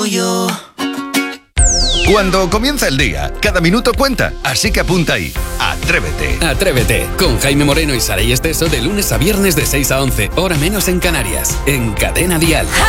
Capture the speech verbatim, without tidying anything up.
yo. Cuando comienza el día, cada minuto cuenta, así que apunta ahí. Atrévete. Atrévete, con Jaime Moreno y Saray Esteso de lunes a viernes de seis a once, hora menos en Canarias, en Cadena Dial.